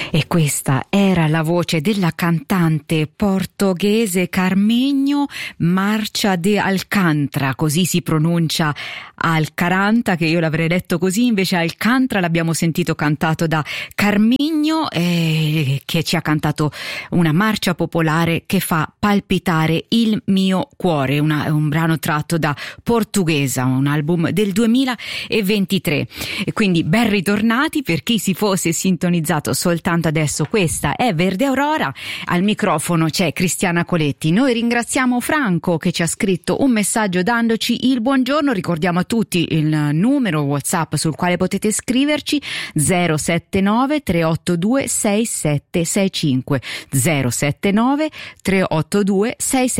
E questa era la voce della cantante portoghese Carmenho Marcha de Alcântara, così si pronuncia Alcaranta, che io l'avrei detto così, invece Alcântara l'abbiamo sentito cantato da Carmenho, che ci ha cantato una marcia popolare che fa palpitare il mio cuore, un brano tratto da Portuguesa, un album del 2023. E quindi ben ritornati per chi si fosse sintonizzato soltanto adesso. Questa è Verde Aurora, al microfono c'è Cristiana Coletti. Noi ringraziamo Franco che ci ha scritto un messaggio dandoci il buongiorno. Ricordiamo a tutti il numero WhatsApp sul quale potete scriverci: 079 382 6765 079 382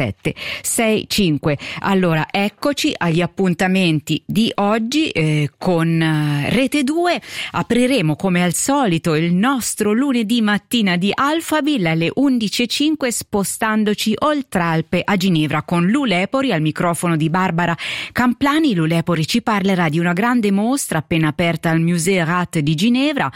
6765. Allora, eccoci agli appuntamenti di oggi con Rete 2. Apriremo come al solito il nostro lunedì mattina di Alphaville alle 11.05, spostandoci oltre Alpe a Ginevra con Lu Lepori al microfono di Barbara Camplani. Lu Lepori ci parlerà di una grande mostra appena aperta al Musée Rat di Ginevra,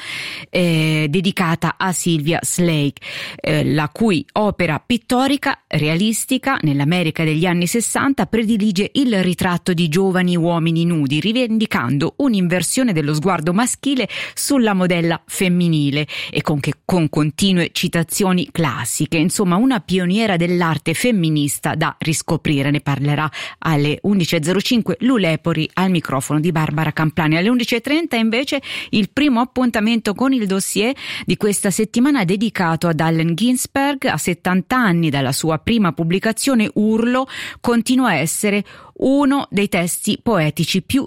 dedicata a Sylvia Slake, la cui opera pittorica realistica nell'America degli anni 60 predilige il ritratto di giovani uomini nudi, rivendicando un'inversione dello sguardo maschile sulla modella femminile e con continue citazioni classiche. Insomma, una pioniera dell'arte femminista da riscoprire. Ne parlerà alle 11.05 Lu Lepori al microfono di Barbara Camplani. Alle 11.30 invece il primo appuntamento con il dossier di questa settimana dedicato ad Allen Ginsberg. A 70 anni dalla sua prima pubblicazione, Urlo continua a essere uno dei testi poetici più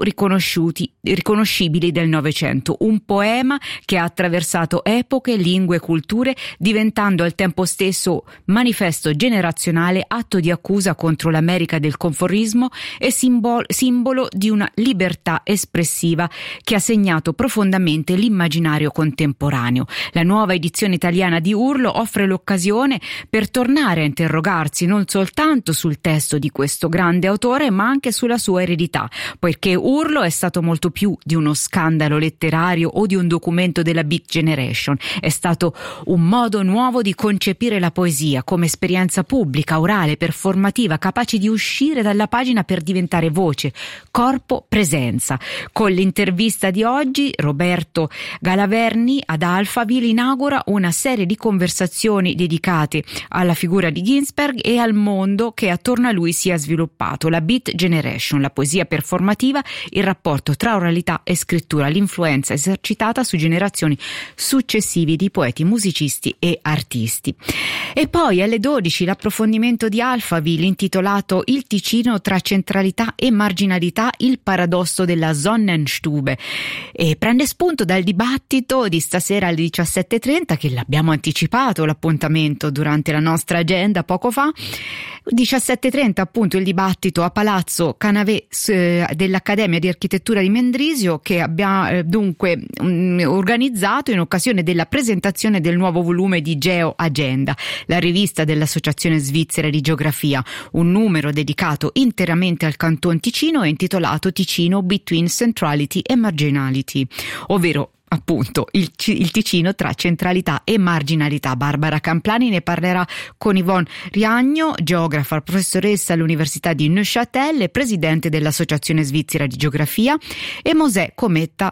riconoscibili del Novecento, un poema che ha attraversato epoche, lingue e culture, diventando al tempo stesso manifesto generazionale, atto di accusa contro l'America del conformismo e simbolo di una libertà espressiva che ha segnato profondamente l'immaginario contemporaneo. La nuova edizione italiana di Urlo offre l'occasione per tornare a interrogarsi non soltanto sul testo di questo grande autore, ma anche sulla sua eredità, poiché Urlo è stato molto più di uno scandalo letterario o di un documento della Beat Generation. È stato un modo nuovo di concepire la poesia come esperienza pubblica, orale, performativa, capace di uscire dalla pagina per diventare voce, corpo, presenza. Con l'intervista di oggi, Roberto Galaverni ad Alphaville inaugura una serie di conversazioni dedicate alla figura di Ginsberg e al mondo che attorno a lui si è sviluppato. La Beat Generation, la poesia performativa, il rapporto tra oralità e scrittura, l'influenza esercitata su generazioni successive di poeti, musicisti e artisti. E poi alle 12 l'approfondimento di Alphaville intitolato Il Ticino tra centralità e marginalità, il paradosso della Sonnenstube, e prende spunto dal dibattito di stasera alle 17.30, che l'abbiamo anticipato l'appuntamento durante la nostra agenda poco fa. 17.30 appunto il dibattito a Palazzo Canavè dell'Accademia di Architettura di Mendrisio, che abbiamo dunque organizzato in occasione della presentazione del nuovo volume di Geo Agenda, la rivista dell'Associazione Svizzera di Geografia, un numero dedicato interamente al Canton Ticino e intitolato Ticino Between Centrality and Marginality, ovvero appunto il Ticino tra centralità e marginalità. Barbara Camplani ne parlerà con Yvonne Riagno, geografa, professoressa all'Università di Neuchâtel e presidente dell'Associazione Svizzera di Geografia, e Mosè Cometta,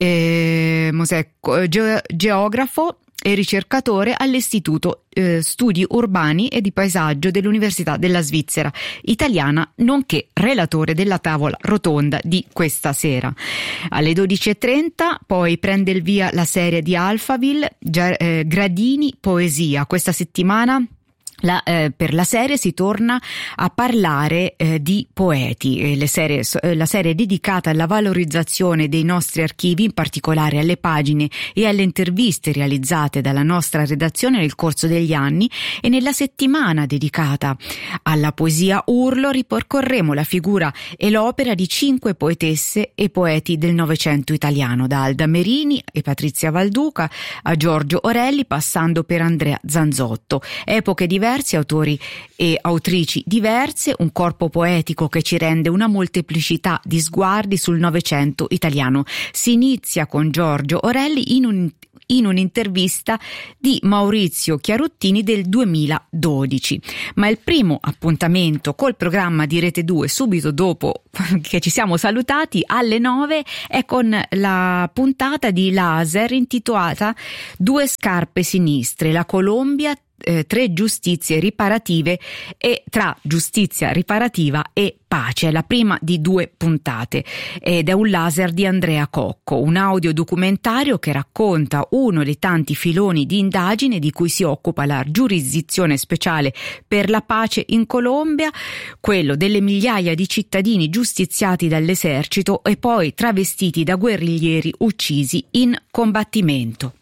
geografo e ricercatore all'Istituto Studi Urbani e di Paesaggio dell'Università della Svizzera Italiana, nonché relatore della tavola rotonda di questa sera. Alle 12.30 poi prende il via la serie di Alphaville, Gradini Poesia. Questa settimana per la serie si torna a parlare di poeti. La serie è dedicata alla valorizzazione dei nostri archivi, in particolare alle pagine e alle interviste realizzate dalla nostra redazione nel corso degli anni, e nella settimana dedicata alla poesia Urlo ripercorremo la figura e l'opera di 5 poetesse e poeti del Novecento italiano, da Alda Merini e Patrizia Valduca a Giorgio Orelli, passando per Andrea Zanzotto. Epoche diverse, autori e autrici diverse, un corpo poetico che ci rende una molteplicità di sguardi sul Novecento italiano. Si inizia con Giorgio Orelli in in un'intervista di Maurizio Chiarottini del 2012. Ma il primo appuntamento col programma di Rete 2, subito dopo che ci siamo salutati, alle 9, è con la puntata di Laser intitolata Due scarpe sinistre, la Colombia, tre giustizie riparative, e tra giustizia riparativa e pace. È la prima di 2 puntate ed è un laser di Andrea Cocco, un audiodocumentario che racconta uno dei tanti filoni di indagine di cui si occupa la giurisdizione speciale per la pace in Colombia, quello delle migliaia di cittadini giustiziati dall'esercito e poi travestiti da guerriglieri uccisi in combattimento.